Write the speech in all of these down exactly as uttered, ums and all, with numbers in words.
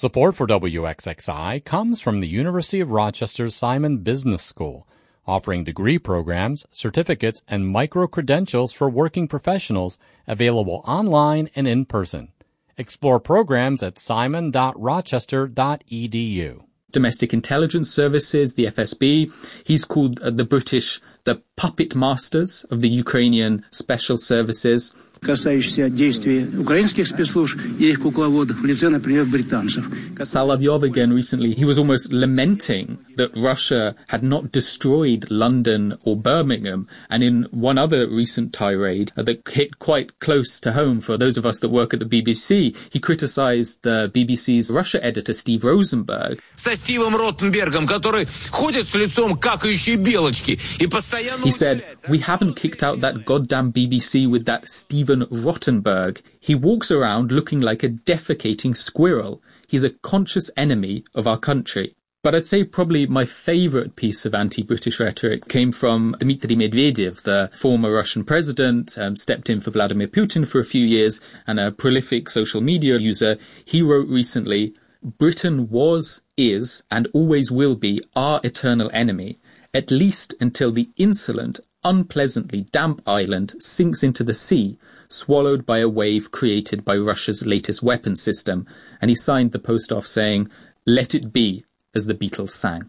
Support for W X X I comes from the University of Rochester's Simon Business School, offering degree programs, certificates, and micro-credentials for working professionals available online and in person. Explore programs at simon dot rochester dot e d u. Domestic Intelligence Services, the F S B. He's called uh, the British the puppet masters of the Ukrainian special services. Касающиеся действий украинских спецслужб и их кукловодов в лице, например, британцев. Solovyov again recently, he was almost lamenting that Russia had not destroyed London or Birmingham. And in one other recent tirade uh, that hit quite close to home for those of us that work at the B B C, he criticized the B B C's Russia editor Steve Rosenberg. Со Стивом Ротенбергом, который ходит с лицом какающей белочки и постоянно... He said, we haven't kicked out that goddamn B B C with that Steven Rottenberg. He walks around looking like a defecating squirrel. He's a conscious enemy of our country. But I'd say probably my favourite piece of anti-British rhetoric came from Dmitry Medvedev, the former Russian president, um, stepped in for Vladimir Putin for a few years, and a prolific social media user. He wrote recently, Britain was, is, and always will be our eternal enemy, at least until the insolent, unpleasantly damp island sinks into the sea, swallowed by a wave created by Russia's latest weapon system. And he signed the post off saying, let it be, as the Beatles sang.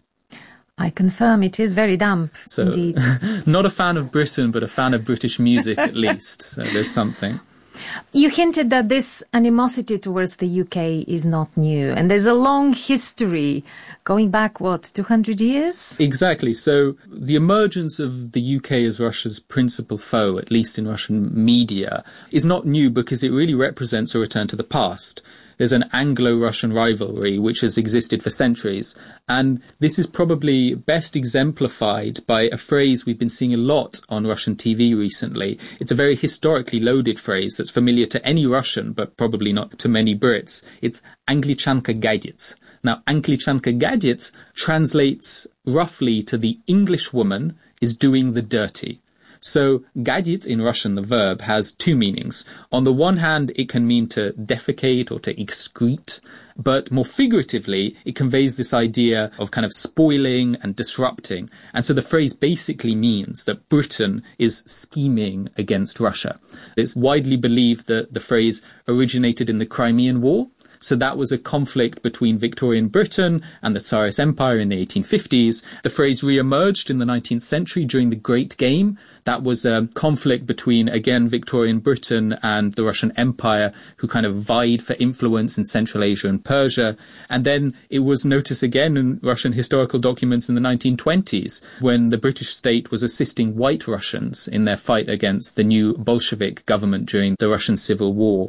I confirm it is very damp, so, indeed. Not a fan of Britain, but a fan of British music at least. So there's something. You hinted that this animosity towards the U K is not new, and there's a long history going back, what, two hundred years? Exactly. So the emergence of the U K as Russia's principal foe, at least in Russian media, is not new because it really represents a return to the past. There's an Anglo-Russian rivalry which has existed for centuries, and this is probably best exemplified by a phrase we've been seeing a lot on Russian T V recently. It's a very historically loaded phrase that's familiar to any Russian, but probably not to many Brits. It's Anglichanka gadget. Now, Anglichanka gadget translates roughly to the English woman is doing the dirty. So, gadget in Russian, the verb, has two meanings. On the one hand, it can mean to defecate or to excrete, but more figuratively, it conveys this idea of kind of spoiling and disrupting. And so the phrase basically means that Britain is scheming against Russia. It's widely believed that the phrase originated in the Crimean War. So that was a conflict between Victorian Britain and the Tsarist Empire in the eighteen fifties. The phrase re-emerged in the nineteenth century during the Great Game. That was a conflict between, again, Victorian Britain and the Russian Empire, who kind of vied for influence in Central Asia and Persia. And then it was noticed again in Russian historical documents in the nineteen twenties, when the British state was assisting white Russians in their fight against the new Bolshevik government during the Russian Civil War.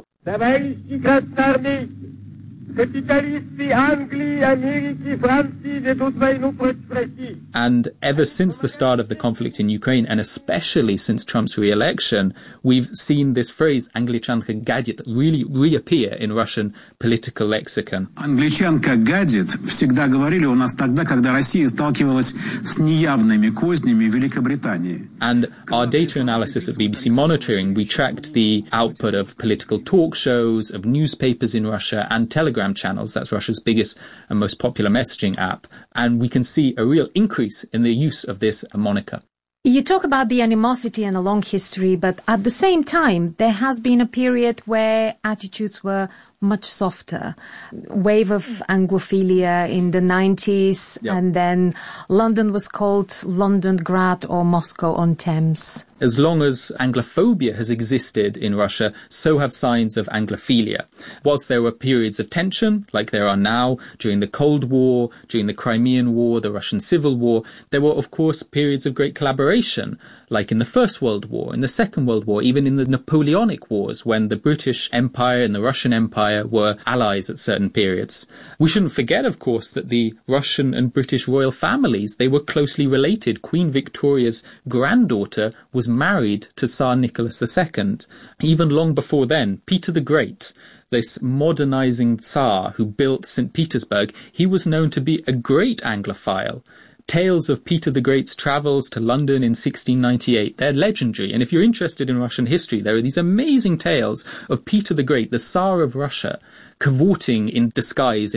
And ever since the start of the conflict in Ukraine, and especially since Trump's re-election, we've seen this phrase, Anglichanka gadget, really reappear in Russian political lexicon. Anglichanka gadget всегда говорили у нас тогда, когда Россия сталкивалась с неявными кознями Великобритании. And our data analysis at B B C Monitoring, we tracked the output of political talk shows, of newspapers in Russia, and Telegram channels. That's Russia's biggest and most popular messaging app. And we can see a real increase in the use of this moniker. You talk about the animosity and a long history, but at the same time, there has been a period where attitudes were much softer. Wave of Anglophilia in the nineties, yep. And then London was called Londongrad or Moscow on Thames. As long as Anglophobia has existed in Russia, so have signs of Anglophilia. Whilst there were periods of tension, like there are now, during the Cold War, during the Crimean War, the Russian Civil War, there were, of course, periods of great collaboration, like in the First World War, in the Second World War, even in the Napoleonic Wars, when the British Empire and the Russian Empire were allies at certain periods. We shouldn't forget, of course, that the Russian and British royal families, they were closely related. Queen Victoria's granddaughter was married to Tsar Nicholas the Second. Even long before then, Peter the Great, this modernizing Tsar who built Saint Petersburg, he was known to be a great Anglophile. Tales of Peter the Great's travels to London in sixteen ninety-eight, they're legendary. And if you're interested in Russian history, there are these amazing tales of Peter the Great, the Tsar of Russia, cavorting in disguise